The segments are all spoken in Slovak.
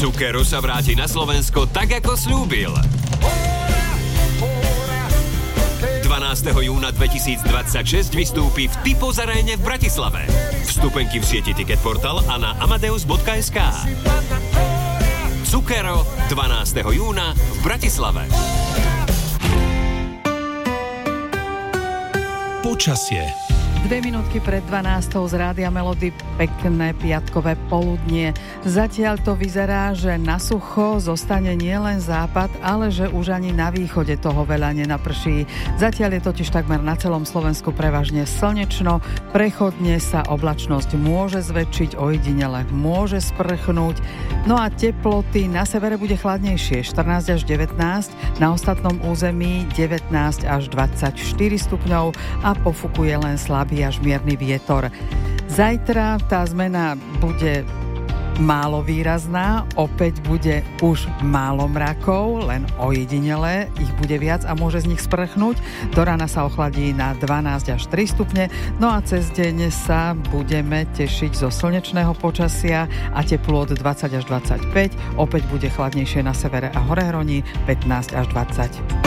Cukero sa vráti na Slovensko tak, ako slúbil. 12. júna 2026 vystúpi v Typos Aréne v Bratislave. Vstupenky v sieti Ticketportal a na amadeus.sk. Cukero 12. júna v Bratislave. Počasie. 2 minútky pred 12. z Rádia Melody, pekné piatkové poludnie. Zatiaľ to vyzerá, že na sucho zostane nielen západ, ale že už ani na východe toho veľa nenaprší. Zatiaľ je totiž takmer na celom Slovensku prevažne slnečno, prechodne sa oblačnosť môže zväčšiť, ojedinele môže sprchnúť. No a teploty na severe bude chladnejšie, 14 až 19, na ostatnom území 19 až 24 stupňov a pofukuje len slabý až mierny vietor. Zajtra tá zmena bude málo výrazná, opäť bude už málo mrakov, len ojedinele ich bude viac a môže z nich sprchnúť. Do rána sa ochladí na 12 až 3 stupne, no a cez deň sa budeme tešiť zo slnečného počasia a teplo od 20 až 25, opäť bude chladnejšie na severe a Horehroní 15 až 20.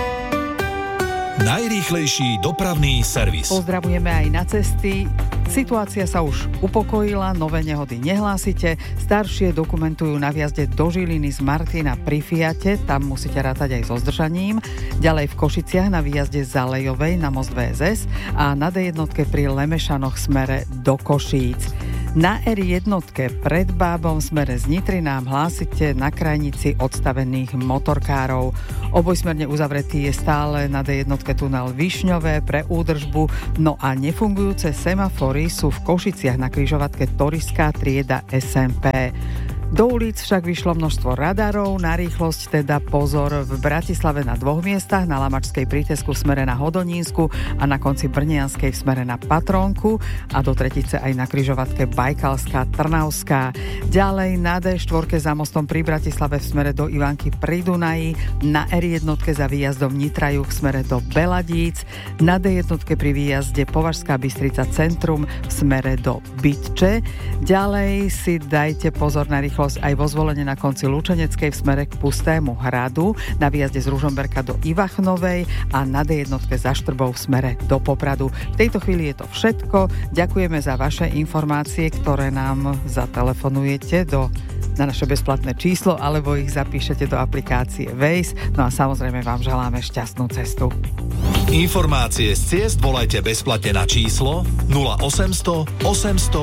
Najrýchlejší dopravný servis. Pozdravujeme aj na cesty. Situácia sa už upokojila, nové nehody nehlásite. Staršie dokumentujú na vjazde do Žiliny z Martina pri Fiate, tam musíte rátať aj so zdržaním. Ďalej v Košiciach na výjazde z Zalejovej na most VSS a na D1 pri Lemešanoch smere do Košíc. Na R1 pred Bábom smere z Nitry nám hlásite na krajnici odstavených motorkárov. Obojsmerne uzavretý je stále na D1 tunel Višňové pre údržbu, no a nefungujúce semafory sú v Košiciach na križovatke Toriská trieda SMP. Do ulic však vyšlo množstvo radarov, na rýchlosť teda pozor v Bratislave na 2 miestach, na Lamačskej prítesku v smere na Hodonínsku a na konci Brnianskej v smere na Patrónku a do Tretice aj na križovatke Bajkalská Trnavská. Ďalej na D4 za mostom pri Bratislave v smere do Ivanky pri Dunaji, na R1 za výjazdom Nitra juh v smere do Beladíc, na D1 pri výjazde Považská Bystrica centrum v smere do Bytče. Ďalej si dajte pozor na rýchlosť aj vo Zvolenie na konci Lučeneckej v smere k Pustému hradu, na výjazde z Ružomberka do Ivachnovej a na D1 za Štrbou v smere do Popradu. V tejto chvíli je to všetko. Ďakujeme za vaše informácie, ktoré nám zatelefonujete na naše bezplatné číslo alebo ich zapíšete do aplikácie Waze. No a samozrejme vám želáme šťastnú cestu. Informácie z ciest volajte bezplatne na číslo 0800 800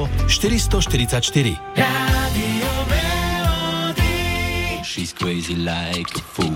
444. She's crazy like a fool.